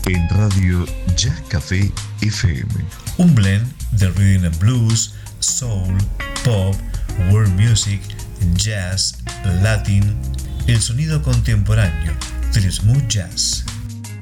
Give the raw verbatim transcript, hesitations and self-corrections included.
en Radio Ya Café F M. Un blend de rhythm and blues, soul, pop, world music, jazz, latin, el sonido contemporáneo del smooth jazz.